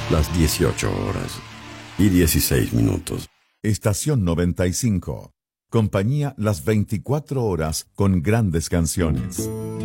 las 18 horas y 16 minutos. Estación 95. Compañía las 24 horas con grandes canciones.